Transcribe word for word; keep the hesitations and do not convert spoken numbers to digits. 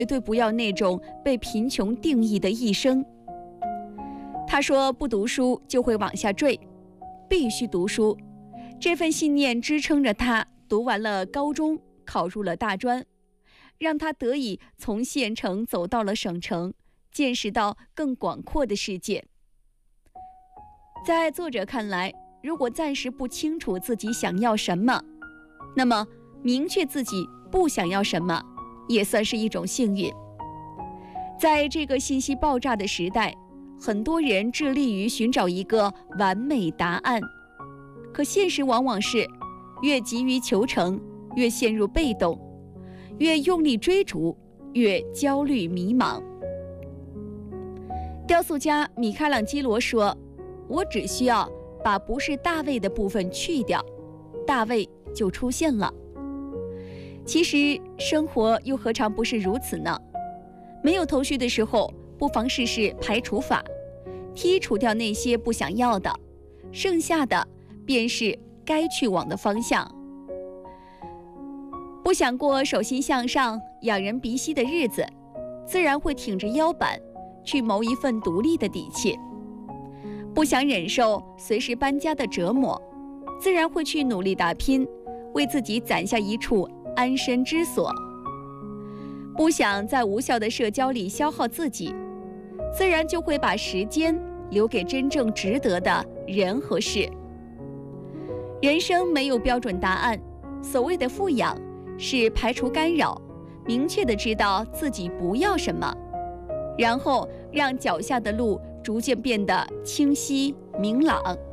绝对不要那种被贫穷定义的一生。他说不读书就会往下坠，必须读书。这份信念支撑着他读完了高中，考入了大专，让他得以从县城走到了省城，见识到更广阔的世界。在作者看来，如果暂时不清楚自己想要什么，那么明确自己不想要什么也算是一种幸运。在这个信息爆炸的时代，很多人致力于寻找一个完美答案，可现实往往是越急于求成，越陷入被动，越用力追逐，越焦虑迷茫。雕塑家米开朗基罗说，我只需要把不是大卫的部分去掉，大卫就出现了。其实生活又何尝不是如此呢？没有头绪的时候，不妨试试排除法，剔除掉那些不想要的，剩下的便是该去往的方向。不想过手心向上、仰人鼻息的日子，自然会挺着腰板去谋一份独立的底气。不想忍受随时搬家的折磨，自然会去努力打拼，为自己攒下一处安身之所。不想在无效的社交里消耗自己，自然就会把时间留给真正值得的人和事。人生没有标准答案，所谓的富养是排除干扰，明确地知道自己不要什么，然后让脚下的路逐渐变得清晰明朗。